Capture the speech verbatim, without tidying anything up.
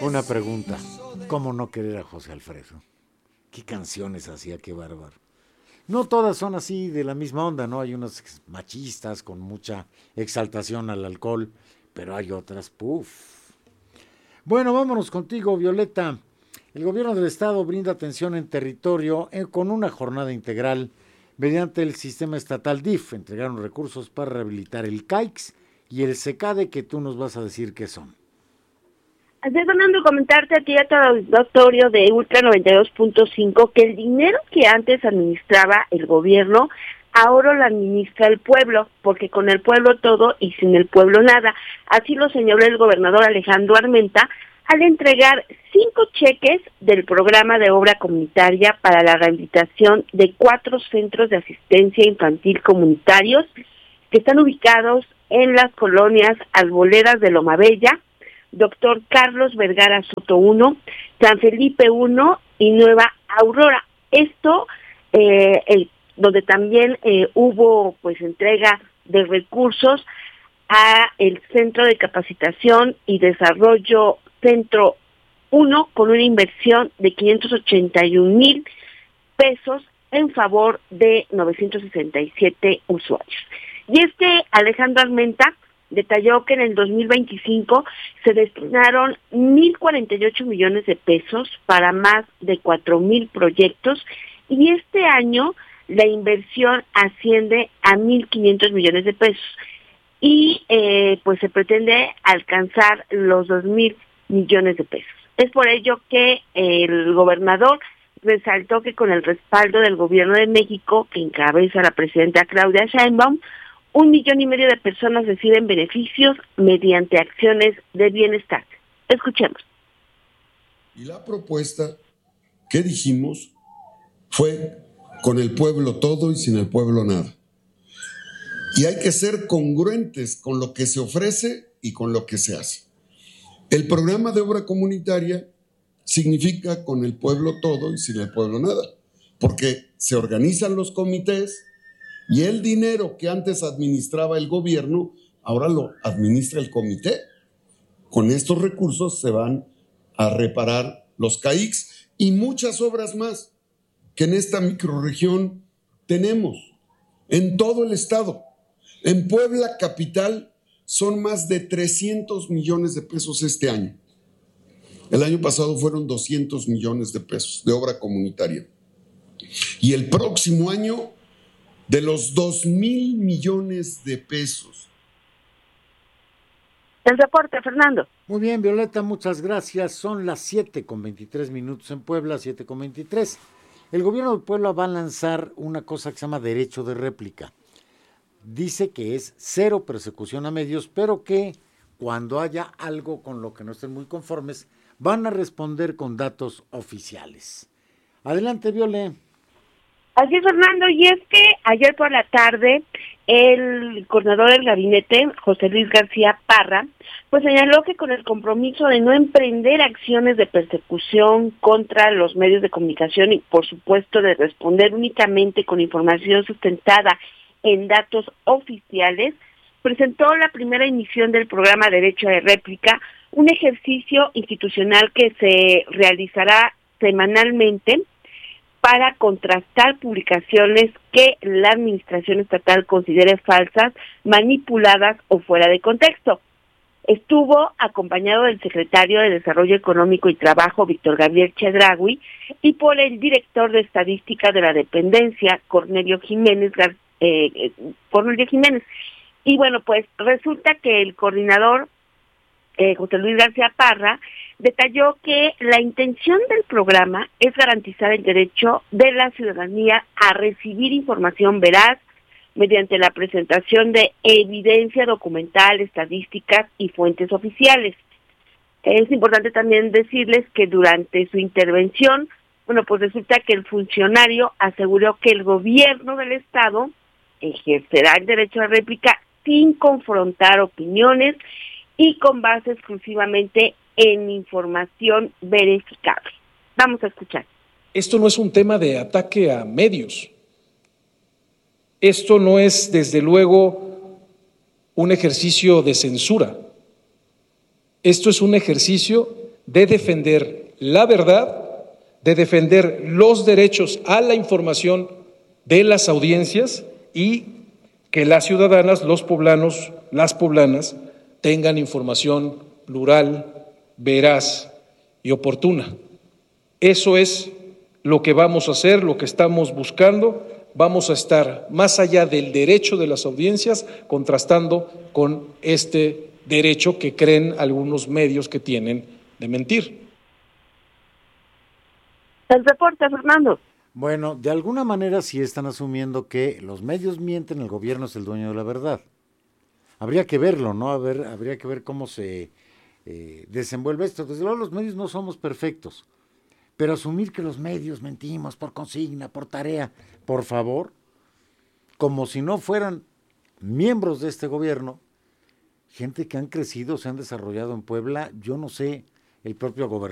Una pregunta, ¿cómo no querer a José Alfredo? ¿Qué canciones hacía? Qué bárbaro. No todas son así de la misma onda, ¿no? Hay unas machistas con mucha exaltación al alcohol, pero hay otras, puff. Bueno, vámonos contigo, Violeta. El gobierno del estado brinda atención en territorio eh, con una jornada integral mediante el sistema estatal D I F. Entregaron recursos para rehabilitar el C A I X y el SECADE, que tú nos vas a decir qué son. Así es, Fernando, comentarte aquí a todo el auditorio de Ultra noventa y dos punto cinco que el dinero que antes administraba el gobierno, ahora lo administra el pueblo, porque con el pueblo todo y sin el pueblo nada. Así lo señaló el gobernador Alejandro Armenta al entregar cinco cheques del programa de obra comunitaria para la rehabilitación de cuatro centros de asistencia infantil comunitarios que están ubicados en las colonias Arboledas de Lomabella, Doctor Carlos Vergara Soto uno, San Felipe uno y Nueva Aurora. Esto, eh, el, donde también eh, hubo pues entrega de recursos a el Centro de Capacitación y Desarrollo Centro uno con una inversión de quinientos ochenta y un mil pesos en favor de novecientos sesenta y siete usuarios. Y es que Alejandro Armenta detalló que en el dos mil veinticinco se destinaron mil cuarenta y ocho millones de pesos para más de cuatro mil proyectos y este año la inversión asciende a mil quinientos millones de pesos y eh, pues se pretende alcanzar los dos mil millones de pesos. Es por ello que el gobernador resaltó que con el respaldo del gobierno de México, que encabeza la presidenta Claudia Sheinbaum, un millón y medio de personas reciben beneficios mediante acciones de bienestar. Escuchemos. Y la propuesta que dijimos fue con el pueblo todo y sin el pueblo nada. Y hay que ser congruentes con lo que se ofrece y con lo que se hace. El programa de obra comunitaria significa con el pueblo todo y sin el pueblo nada, porque se organizan los comités y el dinero que antes administraba el gobierno, ahora lo administra el comité. Con estos recursos se van a reparar los C A I X y muchas obras más que en esta microrregión tenemos, en todo el estado. En Puebla capital son más de trescientos millones de pesos este año. El año pasado fueron doscientos millones de pesos de obra comunitaria. Y el próximo año, de los dos mil millones de pesos. El reporte, Fernando. Muy bien, Violeta, muchas gracias. Son las siete con veintitrés minutos en Puebla, siete con veintitrés. El gobierno de Puebla va a lanzar una cosa que se llama derecho de réplica. Dice que es cero persecución a medios, pero que cuando haya algo con lo que no estén muy conformes, van a responder con datos oficiales. Adelante, Viole. Así es, Fernando, y es que ayer por la tarde el coordinador del gabinete, José Luis García Parra, pues señaló que con el compromiso de no emprender acciones de persecución contra los medios de comunicación y por supuesto de responder únicamente con información sustentada en datos oficiales, presentó la primera emisión del programa Derecho de Réplica, un ejercicio institucional que se realizará semanalmente para contrastar publicaciones que la administración estatal considere falsas, manipuladas o fuera de contexto. Estuvo acompañado del secretario de Desarrollo Económico y Trabajo, Víctor Gabriel Chedraui, y por el director de Estadística de la Dependencia, Cornelio Jiménez, eh, Cornelio Jiménez. Y bueno, pues resulta que el coordinador, eh, José Luis García Parra, detalló que la intención del programa es garantizar el derecho de la ciudadanía a recibir información veraz mediante la presentación de evidencia documental, estadísticas y fuentes oficiales. Es importante también decirles que durante su intervención, bueno, pues resulta que el funcionario aseguró que el gobierno del estado ejercerá el derecho a réplica sin confrontar opiniones y con base exclusivamente en información verificable. Vamos a escuchar. Esto no es un tema de ataque a medios. Esto no es, desde luego, un ejercicio de censura. Esto es un ejercicio de defender la verdad, de defender los derechos a la información de las audiencias y que las ciudadanas, los poblanos, las poblanas, tengan información plural, veraz y oportuna. Eso es lo que vamos a hacer, lo que estamos buscando. Vamos a estar más allá del derecho de las audiencias, contrastando con este derecho que creen algunos medios que tienen de mentir. El reporte, Fernando. Bueno, de alguna manera sí están asumiendo que los medios mienten, el gobierno es el dueño de la verdad. Habría que verlo, ¿no? A ver, habría que ver cómo se eh, desenvuelve esto. Desde luego los medios no somos perfectos, pero asumir que los medios mentimos por consigna, por tarea, por favor, como si no fueran miembros de este gobierno, gente que han crecido, se han desarrollado en Puebla, yo no sé, el propio gobernador